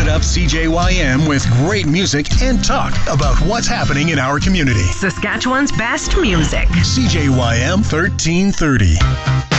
it up CJYM with great music and talk about what's happening in our community. Saskatchewan's best music. CJYM 1330.